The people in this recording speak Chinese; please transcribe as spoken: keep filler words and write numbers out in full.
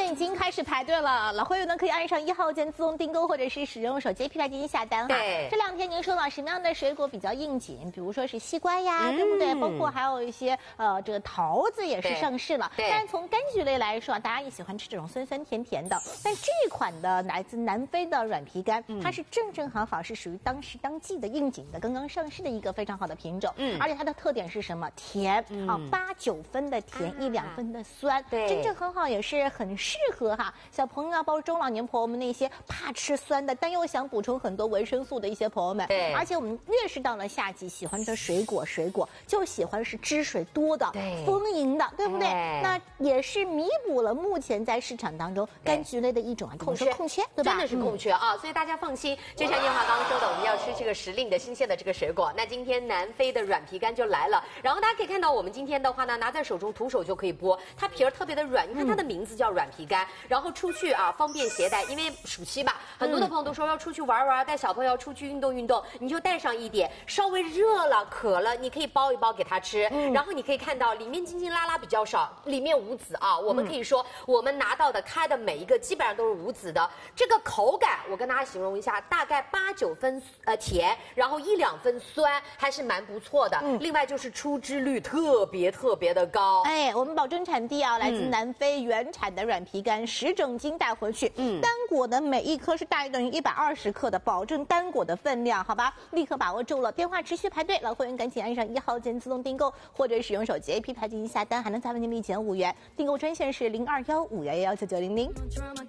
已经开始排队了，老会员呢可以按上一号键自动订购，或者是使用手机 A P P 来进行下单哈。 对， 这两天您说了什么样的水果比较应景？比如说是西瓜呀，嗯、对不对？包括还有一些呃这个桃子也是上市了。但是从柑橘类来说，大家也喜欢吃这种酸酸甜甜的。但这一款的来自南非的软皮柑，嗯、它是正正好好是属于当时当季的应景的，刚刚上市的一个非常好的品种。嗯，而且它的特点是什么？甜、嗯、啊，八九分的甜，一、啊、两分的酸，对，真正很好，也是很适合哈小朋友啊，包括中老年朋友们那些怕吃酸的，但又想补充很多维生素的一些朋友们。对，而且我们越是到了夏季，喜欢吃水果，水果就喜欢是汁水多的、丰盈的，对不对？那也是弥补了目前在市场当中柑橘类的一种啊空缺，空缺，对吧？ 真的是空缺、嗯、啊！所以大家放心，就像燕华刚刚说的，我们要吃这个时令的新鲜的这个水果。那今天南非的软皮柑就来了，然后大家可以看到，我们今天的话呢，拿在手中徒手就可以剥，它皮儿特别的软，你看它的名字叫软皮柑，然后出去啊方便携带，因为暑期吧，很多的朋友都说要出去玩玩，带小朋友出去运动运动，你就带上一点，稍微热了渴了，你可以包一包给他吃。嗯、然后你可以看到里面筋筋拉拉比较少，里面无籽啊。我们可以说，我们拿到的开的每一个基本上都是无籽的。这个口感，我跟大家形容一下，大概八九分呃甜，然后一两分酸，还是蛮不错的。嗯、另外就是出汁率特别特别的高。哎，我们保证产地啊，来自南非原产的软皮柑，十整斤带回去。嗯，单果的每一颗是大于等于一百二十克的，保证单果的分量，好吧？立刻把握住了，电话持续排队，老会员赶紧按上一号键自动订购，或者使用手机 A P P 来进行下单，还能再为您立减五元。订购专线是零二幺五幺幺九九零零。